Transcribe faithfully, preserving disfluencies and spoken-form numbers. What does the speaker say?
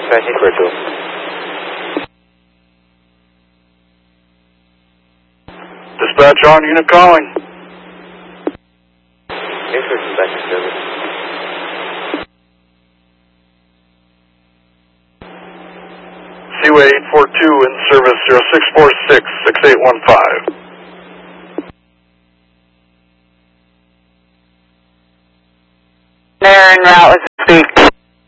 Dispatch eight four two. Dispatch on, unit calling. eight four two back to service. Seaway eight four two in service zero six four six, six eight one five.